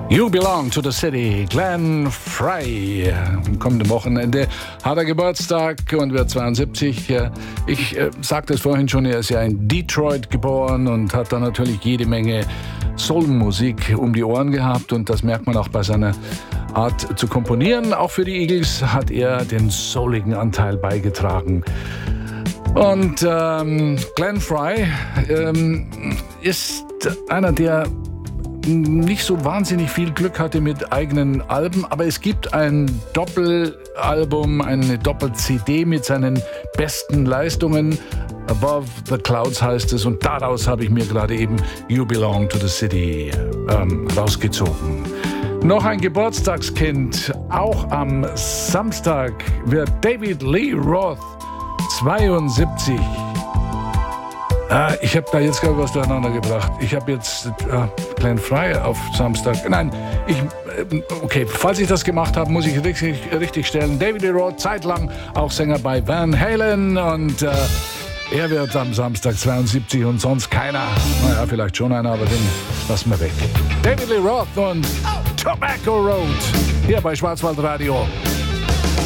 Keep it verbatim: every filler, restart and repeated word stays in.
You Belong to the City, Glenn Frey. Am kommenden Wochenende hat er Geburtstag und wird zweiundsiebzig. Ich äh, sagte es vorhin schon, er ist ja in Detroit geboren und hat da natürlich jede Menge Soul-Musik um die Ohren gehabt. Und das merkt man auch bei seiner Art zu komponieren. Auch für die Eagles hat er den souligen Anteil beigetragen. Und ähm, Glenn Frey ähm, ist einer, der nicht so wahnsinnig viel Glück hatte mit eigenen Alben, aber es gibt ein Doppelalbum, eine Doppel-C D mit seinen besten Leistungen. Above the Clouds heißt es, und daraus habe ich mir gerade eben You Belong to the City ähm, rausgezogen. Noch ein Geburtstagskind, auch am Samstag wird David Lee Roth zweiundsiebzig. Ah, ich habe da jetzt gerade was durcheinander gebracht. Ich habe jetzt äh, Glenn Frey auf Samstag. Nein, ich, äh, okay, falls ich das gemacht habe, muss ich richtig, richtig stellen. David Lee Roth, zeitlang auch Sänger bei Van Halen, und äh, er wird am Samstag zweiundsiebzig und sonst keiner. Naja, vielleicht schon einer, aber den lassen wir weg. David Lee Roth und Tobacco Road hier bei Schwarzwaldradio.